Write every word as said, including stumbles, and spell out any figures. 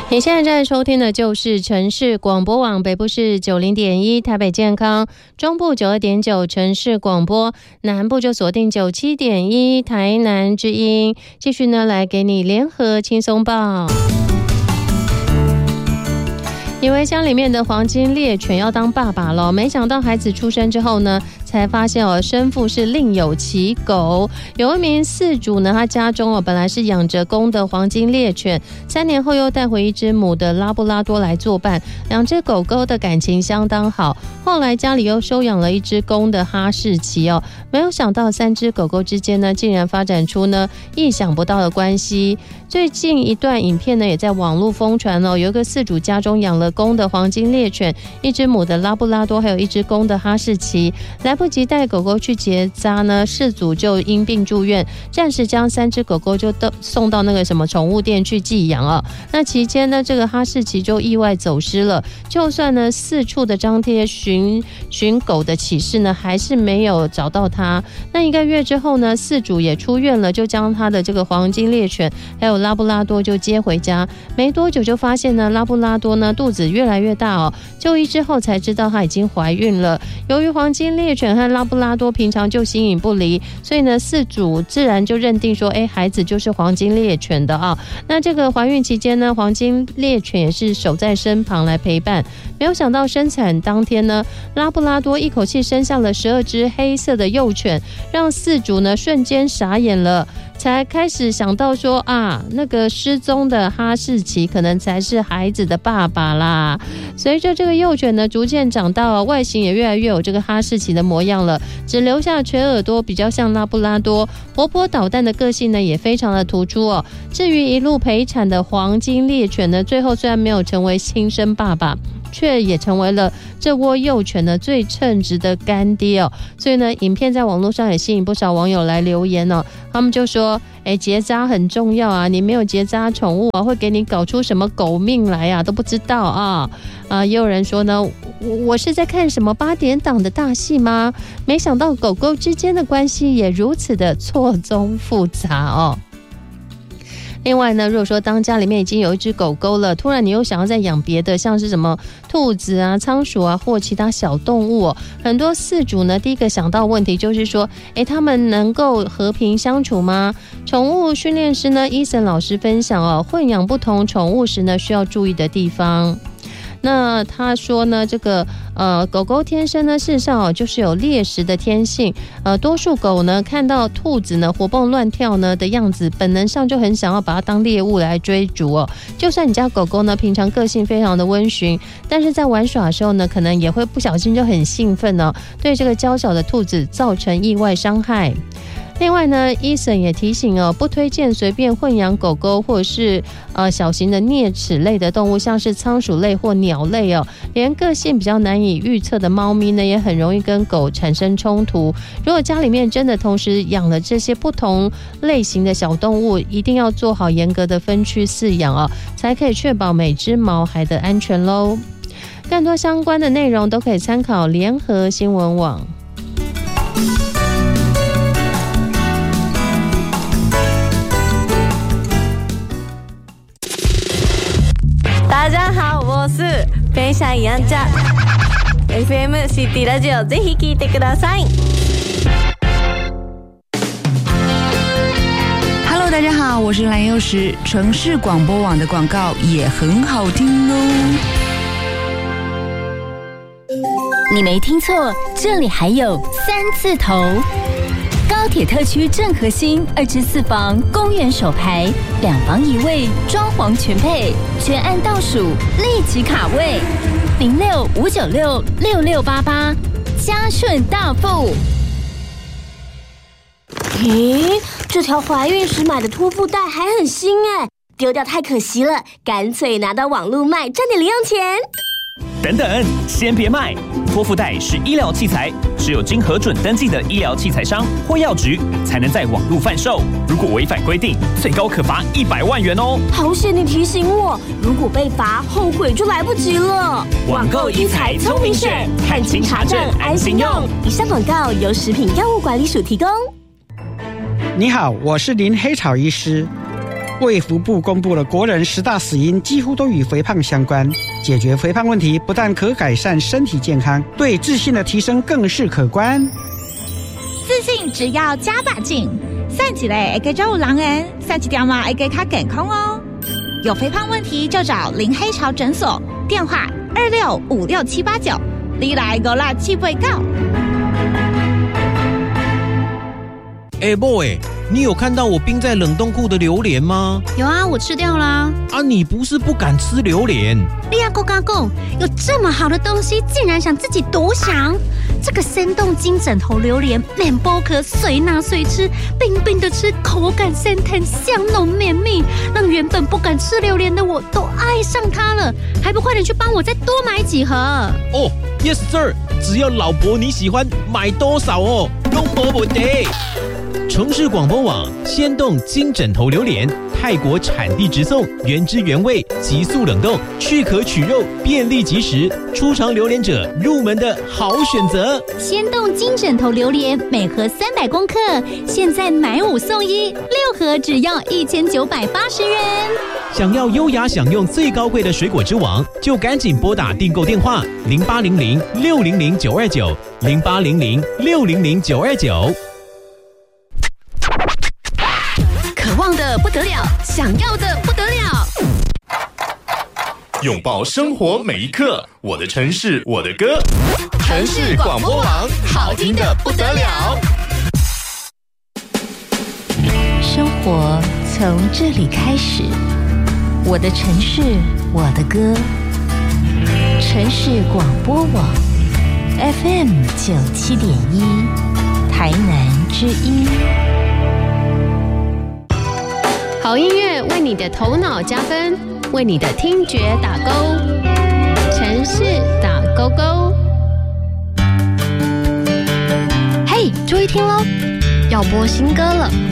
你现在在收听的就是城市广播网，北部是九零点一台北健康，中部九二点九城市广播，南部就锁定九七点一台南之音。继续呢，来给你联合轻松报。以为家里面的黄金猎犬要当爸爸了，没想到孩子出生之后呢，才发现哦，生父是另有其狗。有一名饲主呢，他家中哦本来是养着公的黄金猎犬，三年后又带回一只母的拉布拉多来作伴，两只狗狗的感情相当好。后来家里又收养了一只公的哈士奇哦，没有想到三只狗狗之间呢，竟然发展出呢意想不到的关系。最近一段影片呢，也在网络疯传哦，有一个饲主家中养了公的黄金猎犬，一只母的拉布拉多，还有一只公的哈士奇。来不及带狗狗去结扎呢，饲主就因病住院，暂时将三只狗狗就都送到那个什么宠物店去寄养啊。那期间呢，这个哈士奇就意外走失了，就算呢四处的张贴寻寻狗的启事呢，还是没有找到它。那一个月之后呢，饲主也出院了，就将他的这个黄金猎犬还有拉布拉多就接回家。没多久就发现呢，拉布拉多呢肚子越来越大哦，就医之后才知道她已经怀孕了。由于黄金猎犬和拉布拉多平常就形影不离，所以呢饲主自然就认定说，哎，孩子就是黄金猎犬的啊。那这个怀孕期间呢，黄金猎犬也是守在身旁来陪伴。没有想到生产当天呢，拉布拉多一口气生下了十二只黑色的幼犬，让饲主呢瞬间傻眼了，才开始想到说啊，那个失踪的哈士奇可能才是孩子的爸爸啦。随着这个幼犬呢逐渐长大，外形也越来越有这个哈士奇的模样了，只留下垂耳朵比较像拉布拉多，活泼捣蛋的个性呢也非常的突出哦。至于一路陪产的黄金猎犬呢，最后虽然没有成为亲生爸爸，却也成为了这窝幼犬的最称职的干爹哦。所以呢，影片在网络上也吸引不少网友来留言哦。他们就说，哎，结扎很重要啊，你没有结扎宠物啊，会给你搞出什么狗命来啊，都不知道啊。啊，也有人说呢，我我是在看什么八点档的大戏吗？没想到狗狗之间的关系也如此的错综复杂哦。另外呢，如果说当家里面已经有一只狗狗了，突然你又想要再养别的，像是什么兔子啊、仓鼠啊或其他小动物哦，很多饲主呢第一个想到问题就是说，诶，他们能够和平相处吗？宠物训练师呢伊森老师分享哦，混养不同宠物时呢需要注意的地方。那他说呢，这个呃狗狗天生呢，事实上哦就是有猎食的天性。呃，多数狗呢看到兔子呢活蹦乱跳呢的样子，本能上就很想要把它当猎物来追逐哦。就算你家狗狗呢平常个性非常的温驯，但是在玩耍的时候呢，可能也会不小心就很兴奋哦，对这个娇小的兔子造成意外伤害。另外呢，伊森也提醒哦，不推荐随便混养狗狗或者是呃小型的啮齿类的动物，像是仓鼠类或鸟类哦。连个性比较难以预测的猫咪呢，也很容易跟狗产生冲突。如果家里面真的同时养了这些不同类型的小动物，一定要做好严格的分区饲养哦，才可以确保每只毛孩的安全喽。更多相关的内容都可以参考联合新闻网。 大家好，我是ペンシャイヤンチャ エフエム シティラジオ，ぜひ聞いてください。 Hello， 大家好，我是蓝幼时，城市广播网的广告也很好听哦。 你没听错，这里还有三字头。高铁特区正核心二至四房，公园首排，两房一卫，装潢全配，全案倒数，立即卡位，零六五九六六六八八，嘉顺大富。 咦，这条怀孕时买的托腹带还很新哎，丢掉太可惜了，干脆拿到网路卖，赚点零用钱。 等等，先别卖！托腹带是医疗器材，只有经核准登记的医疗器材商或药局才能在网络贩售。如果违反规定，最高可罚一百万元哦！ 好险你提醒我，如果被罚，后悔就来不及了。 网购医材聪明选，看清查证安心用。 以上广告由食品药物管理署提供。 你好，我是林黑草医师。 卫福部公布了国人十大死因几乎都与肥胖相关。解决肥胖问题不但可改善身体健康，对自信的提升更是可观。 自信只要加把劲，散起来会加有人缘，散起条嘛会加较健康哦。有肥胖问题就找林黑潮诊所，电话二六五六七八九，你来五六七八九。 哎、欸、boy， 你有看到我冰在冷冻库的榴莲吗？ 有啊，我吃掉啦。 啊，你不是不敢吃榴莲？ 利亚哥嘎贡有这么好的东西，竟然想自己独享？这个生动金枕头榴莲，面包壳随拿随吃，冰冰的吃，口感鲜甜，香浓绵密，让原本不敢吃榴莲的我都爱上它了。还不快点去帮我再多买几盒？ 哦 ，Yes sir， 只要老婆你喜欢，买多少哦，都没问题。城市广播网鲜冻金枕头榴莲，泰国产地直送，原汁原味，急速冷冻，去壳取肉，便利即食，初尝榴莲者入门的好选择。 鲜冻金枕头榴莲每盒三百公克，现在买五送一，六盒只要一千九百八十元。 想要优雅享用最高贵的水果之王，就赶紧拨打订购电话零八零零六零零九二九零八零零六零零九二九。 渴望的不得了，想要的不得了。 拥抱生活每一刻，我的城市，我的歌。城市广播网，好听的不得了。 生活从这里开始，我的城市，我的歌。城市广播网 F M 九七点一，台南之音。 好音乐为你的头脑加分，为你的听觉打勾。城市打勾勾。嘿，注意听咯，要播新歌了。